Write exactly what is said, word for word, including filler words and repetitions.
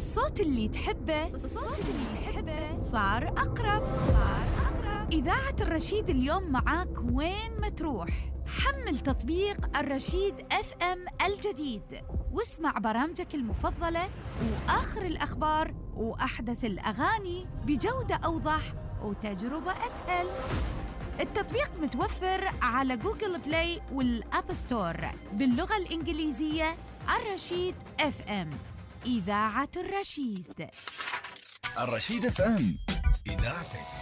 الصوت اللي تحبه الصوت اللي تحبه صار أقرب صار أقرب إذاعة الرشيد اليوم معاك وين ما تروح. حمل تطبيق الرشيد اف ام الجديد واسمع برامجك المفضلة وآخر الأخبار وأحدث الأغاني بجودة أوضح وتجربة أسهل. التطبيق متوفر على جوجل بلاي والأب ستور باللغة الإنجليزية. الرشيد اف ام، إذاعة الرشيد. الرشيد اف ام، إذاعتك.